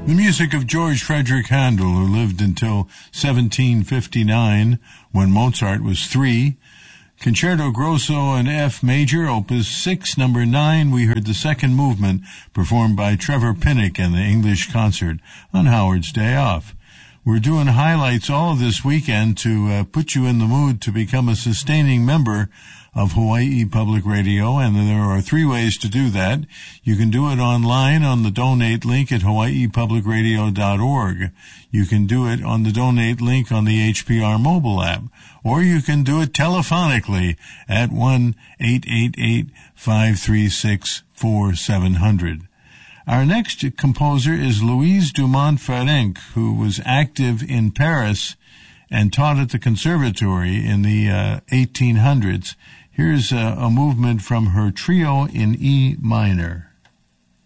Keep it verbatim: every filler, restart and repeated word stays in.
The music of George Frederick Handel, who lived until seventeen fifty-nine, when Mozart was three. Concerto Grosso in F Major, Opus six, number nine. We heard the second movement performed by Trevor Pinnock and the English Concert on Howard's Day Off. We're doing highlights all of this weekend to uh, put you in the mood to become a sustaining member of Hawaii Public Radio, and there are three ways to do that. You can do it online on the donate link at hawaii public radio dot org. You can do it on the donate link on the H P R mobile app, or you can do it telephonically at one eight eight eight, five three six, four seven zero zero. Our next composer is Louise Dumont-Ferenc, who was active in Paris and taught at the conservatory in the uh, eighteen hundreds. Here's a, a movement from her trio in E minor.